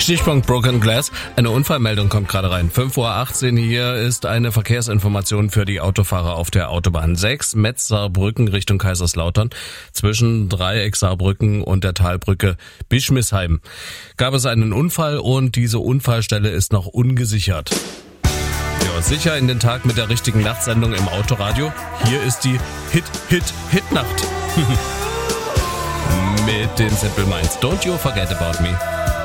Stichpunkt Broken Glass. Eine Unfallmeldung kommt gerade rein. 5:18 Uhr. Hier ist eine Verkehrsinformation für die Autofahrer auf der Autobahn 6 Metz-Saarbrücken Richtung Kaiserslautern. Zwischen Dreieck Saarbrücken und der Talbrücke Bischmisheim gab es einen Unfall und diese Unfallstelle ist noch ungesichert. Ja, sicher in den Tag mit der richtigen Nachtsendung im Autoradio. Hier ist die Hit-Nacht. Mit den Simple Minds. Don't you forget about me.